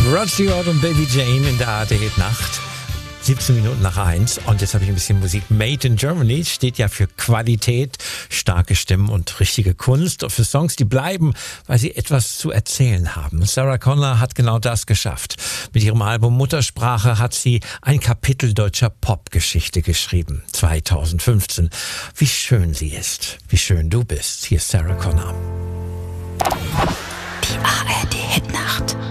Rod Stewart und Baby Jane in der ARD-Nacht. 17 Minuten nach 1 und jetzt habe ich ein bisschen Musik. Made in Germany steht ja für Qualität, starke Stimmen und richtige Kunst. Und für Songs, die bleiben, weil sie etwas zu erzählen haben. Sarah Connor hat genau das geschafft. Mit ihrem Album Muttersprache hat sie ein Kapitel deutscher Popgeschichte geschrieben. 2015. Wie schön sie ist. Wie schön du bist. Hier ist Sarah Connor. Die ARD-Hitnacht.